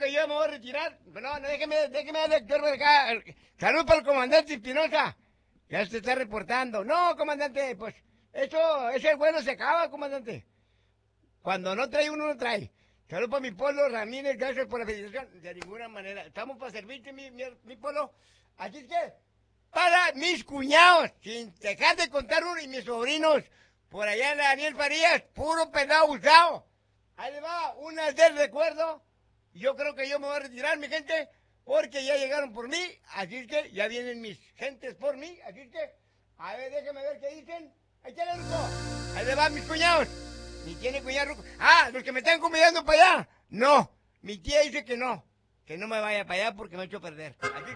que yo me voy a retirar. No, déjeme darle acá. Salud para el comandante Espinosa. Ya se está reportando. No, comandante, pues, ese bueno se acaba, comandante. Cuando no trae uno, no trae. Salud para mi Polo Ramírez, gracias por la felicitación. De ninguna manera. Estamos para servirte, mi Polo. Así es que, para mis cuñados, sin dejar de contar uno, y mis sobrinos, por allá en Daniel Farías, puro pelado usado. Ahí le va, una del recuerdo. Yo creo que yo me voy a retirar, mi gente, porque ya llegaron por mí, así es que ya vienen mis gentes por mí, así es que, a ver, déjenme ver qué dicen. Ahí está el ruco. Ahí le va, mis cuñados. Ni tiene cuñado ruco. Ah, los que me están convidando para allá. No, mi tía dice que no me vaya para allá porque me ha hecho perder. Así